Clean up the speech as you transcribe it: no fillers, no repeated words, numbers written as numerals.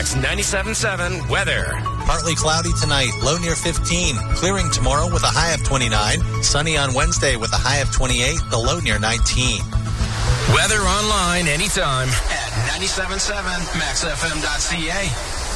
News 97.7 weather. Partly cloudy tonight, low near 15. Clearing tomorrow with a high of 29. Sunny on Wednesday with a high of 28, the low near 19. Weather online anytime at 97.7maxfm.ca.